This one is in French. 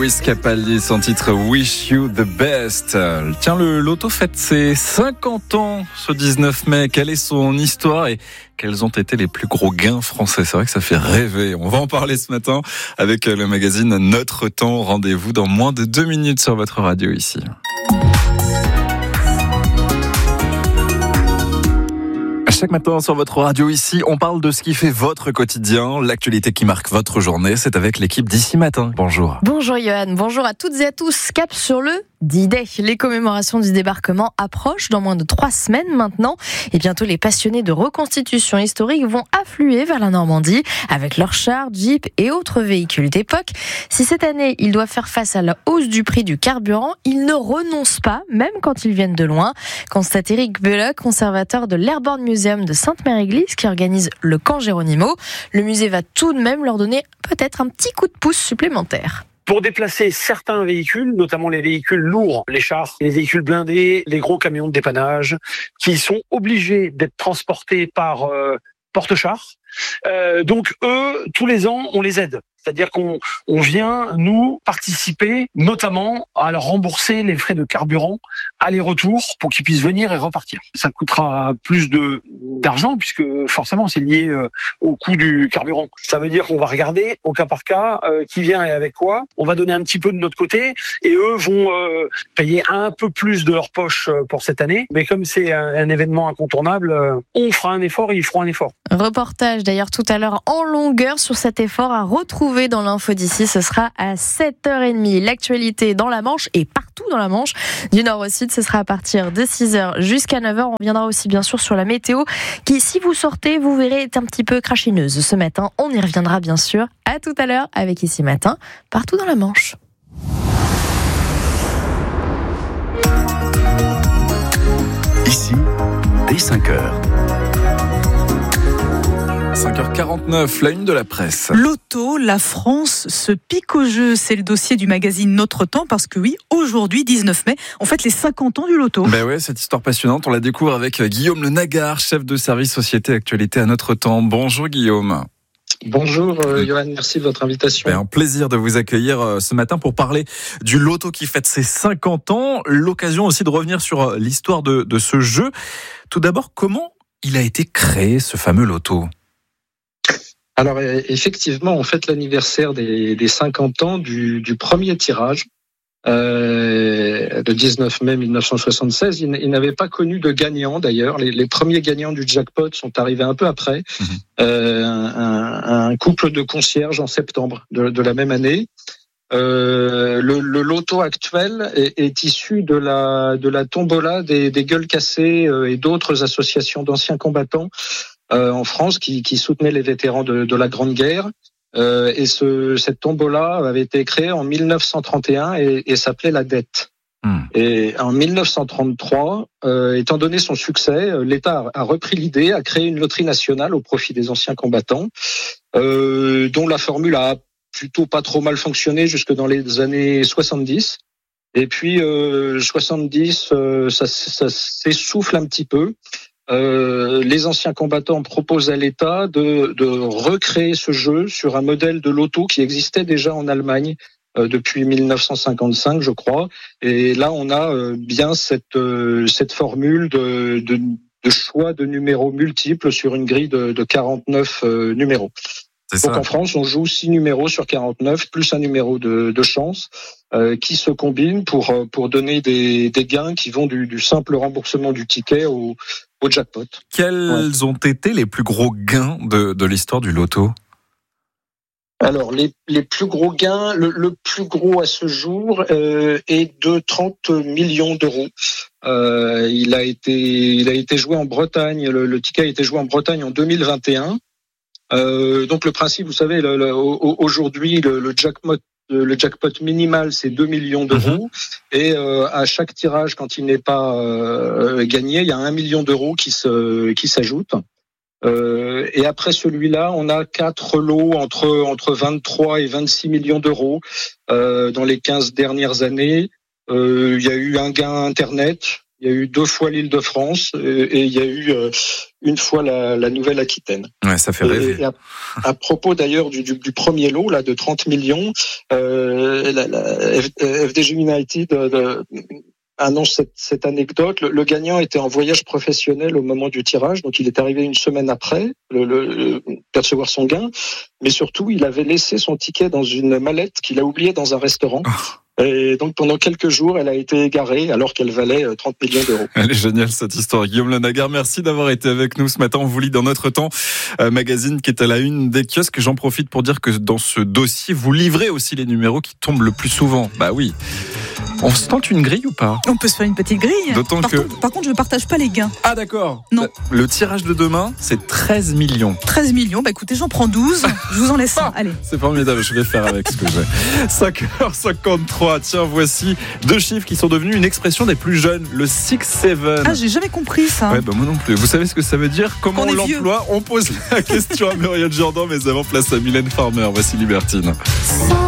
Lewis Capaldi, son titre Wish You the Best. Tiens, le loto fête ses 50 ans ce 19 mai. Quelle est son histoire et quels ont été les plus gros gains français? C'est vrai que ça fait rêver. On va en parler ce matin avec le magazine Notre Temps. Rendez-vous dans moins de 2 minutes sur votre radio ici. Chaque matin sur votre radio ici, on parle de ce qui fait votre quotidien, l'actualité qui marque votre journée. C'est avec l'équipe d'Ici Matin. Bonjour. Bonjour Johan, bonjour à toutes et à tous. Cap sur le D-Day. Les commémorations du débarquement approchent dans moins de 3 semaines maintenant. Et bientôt, les passionnés de reconstitution historique vont affluer vers la Normandie avec leurs chars, jeeps et autres véhicules d'époque. Si cette année, ils doivent faire face à la hausse du prix du carburant, ils ne renoncent pas, même quand ils viennent de loin. Constate Eric Belloc, conservateur de l'Airborne Museum de Sainte-Mère-Église, qui organise le camp Géronimo. Le musée va tout de même leur donner peut-être un petit coup de pouce supplémentaire. Pour déplacer certains véhicules, notamment les véhicules lourds, les chars, les véhicules blindés, les gros camions de dépannage, qui sont obligés d'être transportés par porte-chars. Donc eux, tous les ans, on les aide. C'est-à-dire qu'on vient, nous, participer notamment à leur rembourser les frais de carburant aller-retour pour qu'ils puissent venir et repartir. Ça coûtera plus d'argent puisque forcément c'est lié au coût du carburant. Ça veut dire qu'on va regarder au cas par cas qui vient et avec quoi. On va donner un petit peu de notre côté et eux vont payer un peu plus de leur poche pour cette année. Mais comme c'est un événement incontournable, on fera un effort et ils feront un effort. Reportage d'ailleurs tout à l'heure en longueur sur cet effort à retrouver dans l'info d'ici, ce sera à 7h30. L'actualité dans la Manche et partout dans la Manche, du nord au sud, ce sera à partir de 6h jusqu'à 9h. On reviendra aussi bien sûr sur la météo qui, si vous sortez, vous verrez, est un petit peu crachineuse ce matin. On y reviendra bien sûr. À tout à l'heure avec Ici Matin, partout dans la Manche. Ici, dès 5h. 5h49, la une de la presse. Loto, la France se pique au jeu. C'est le dossier du magazine Notre Temps parce que oui, aujourd'hui, 19 mai, on fête les 50 ans du loto. Ben ouais, cette histoire passionnante, on la découvre avec Guillaume Le Nagard, chef de service Société Actualité à Notre Temps. Bonjour Guillaume. Bonjour Johan, merci de votre invitation. Un plaisir de vous accueillir ce matin pour parler du loto qui fête ses 50 ans. L'occasion aussi de revenir sur l'histoire de ce jeu. Tout d'abord, comment il a été créé ce fameux loto ? Alors effectivement, on fête l'anniversaire des 50 ans du premier tirage. Le 19 mai 1976, il n'avait pas connu de gagnant d'ailleurs. Les premiers gagnants du jackpot sont arrivés un peu après. Un couple de concierges en septembre de la même année. Le loto actuel est issu de la tombola des Gueules Cassées et d'autres associations d'anciens combattants en France qui soutenaient les vétérans de la Grande Guerre. Et cette tombola avait été créée en 1931 et s'appelait la dette. Et en 1933, étant donné son succès, l'État a repris l'idée, a créé une loterie nationale au profit des anciens combattants, dont la formule a plutôt pas trop mal fonctionné jusque dans les années 70. Et puis 70, ça s'essouffle un petit peu. Les anciens combattants proposent à l'État de recréer ce jeu sur un modèle de loto qui existait déjà en Allemagne depuis 1955, je crois. Et là, on a bien cette formule de choix de numéros multiples sur une grille de 49 numéros. Donc en France, on joue 6 numéros sur 49, plus un numéro de chance qui se combinent pour donner des gains qui vont du simple remboursement du ticket au jackpot. Quels ont été les plus gros gains de l'histoire du loto ? Alors, les plus gros gains, le plus gros à ce jour est de 30 millions d'euros. Il a été joué en Bretagne, le ticket a été joué en Bretagne en 2021. Donc le principe, vous savez, aujourd'hui le jackpot minimal c'est 2 millions d'euros et à chaque tirage, quand il n'est pas gagné, il y a 1 million d'euros qui s'ajoutent. Et après celui-là, on a 4 lots entre 23 et 26 millions d'euros dans les 15 dernières années. Il y a eu un gain Internet Il y a eu 2 fois l'Île-de-France et il y a eu une fois la Nouvelle-Aquitaine. Ouais, ça fait rêver. Et à propos d'ailleurs du premier lot là de 30 millions, la FDJ United annonce cette anecdote. Le gagnant était en voyage professionnel au moment du tirage, donc il est arrivé une semaine après le percevoir son gain, mais surtout il avait laissé son ticket dans une mallette qu'il a oubliée dans un restaurant. Et donc pendant quelques jours, elle a été égarée alors qu'elle valait 30 millions d'euros. Elle est géniale cette histoire. Guillaume Lenagar, merci d'avoir été avec nous ce matin. On vous lit dans Notre Temps, magazine qui est à la une des kiosques. J'en profite pour dire que dans ce dossier, vous livrez aussi les numéros qui tombent le plus souvent. Bah oui. On se tente une grille ou pas ? On peut se faire une petite grille. Par contre, je ne partage pas les gains. Ah d'accord. Non. Le tirage de demain, c'est 13 millions. 13 millions, bah écoutez, j'en prends 12. Je vous en laisse un. Allez. C'est formidable, je vais faire avec ce que j'ai. 5h53, tiens, voici 2 chiffres qui sont devenus une expression des plus jeunes. Le 6-7. Ah, j'ai jamais compris ça. Ouais, bah moi non plus. Vous savez ce que ça veut dire ? Comment on l'emploie ? On pose la question à Muriel Jourdan, mais avant, place à Mylène Farmer. Voici Libertine.